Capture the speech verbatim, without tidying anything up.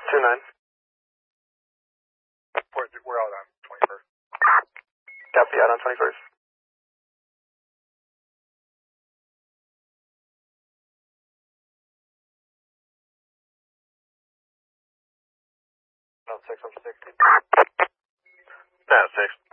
two nine. We're, we're out on twenty-first. Copy, out on twenty-first. No, six, I'm sixty. No, six.